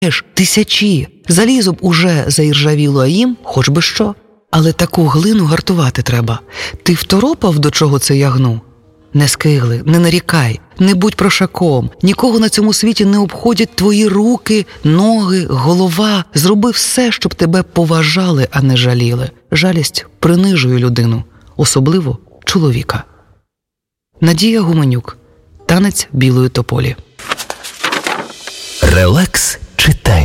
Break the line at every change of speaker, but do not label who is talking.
тисячі. Залізо б уже заіржавіло, а їм хоч би що. Але таку глину гартувати треба. Ти второпав, до чого це ягну? Не скигли, не нарікай, не будь прошаком. Нікого на цьому світі не обходять твої руки, ноги, голова. Зроби все, щоб тебе поважали, а не жаліли. Жалість принижує людину, особливо чоловіка. Надія Гуменюк. Танець білої тополі.
Релакс читання.